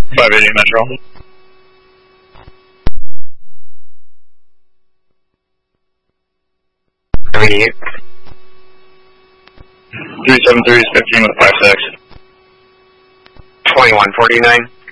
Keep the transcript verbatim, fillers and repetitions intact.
five eighty Metro. thirty-eight. three seven three is fifteen with five six. twenty-one forty-nine.